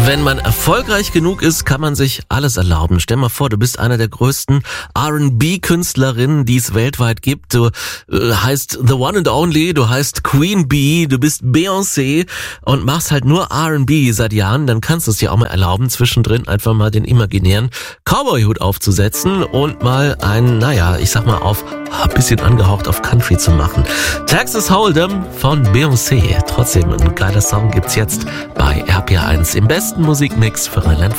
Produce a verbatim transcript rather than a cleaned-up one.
Wenn man erfolgreich genug ist, kann man sich alles erlauben. Stell mal vor, du bist einer der größten R and B-Künstlerinnen, die es weltweit gibt. Du äh, heißt The One and Only, du heißt Queen Bee, du bist Beyoncé und machst halt nur R and B seit Jahren. Dann kannst du es dir auch mal erlauben, zwischendrin einfach mal den imaginären Cowboy-Hut aufzusetzen und mal ein, naja, ich sag mal auf, ein bisschen angehaucht auf Country zu machen. Texas Hold'em von Beyoncé. Trotzdem ein geiler Song gibt's jetzt bei R P R eins im besten Musikmix für Rheinland-Pfalz.